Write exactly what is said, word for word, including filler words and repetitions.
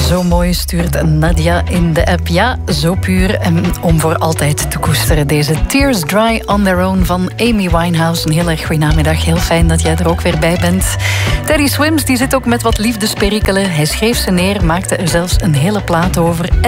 Zo mooi, stuurt Nadia in de app. Ja, zo puur en om voor altijd te koesteren. Deze Tears Dry on Their Own van Amy Winehouse. Een heel erg goede namiddag. Heel fijn dat jij er ook weer bij bent. Teddy Swims die zit ook met wat liefdesperikelen. Hij schreef ze neer, maakte er zelfs een hele plaat over.